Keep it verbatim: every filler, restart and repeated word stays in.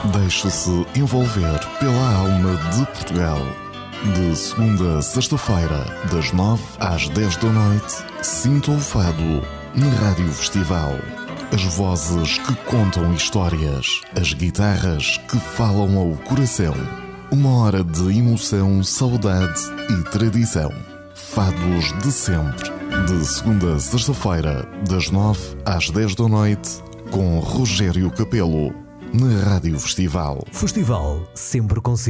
Deixe-se envolver pela alma de Portugal. De segunda a sexta-feira, das nove às dez da noite, sinta o fado na Rádio Festival. As vozes que contam histórias, as guitarras que falam ao coração. Uma hora de emoção, saudade e tradição. Fados de sempre. De segunda a sexta-feira, das nove às dez da noite, com Rogério Capelo, na Rádio Festival. Festival, sempre consigo.